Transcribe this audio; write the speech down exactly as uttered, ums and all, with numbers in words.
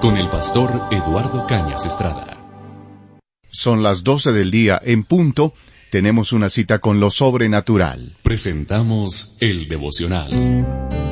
con el pastor Eduardo Cañas Estrada. Son las doce del día en punto. Tenemos una cita con lo sobrenatural. Presentamos el devocional.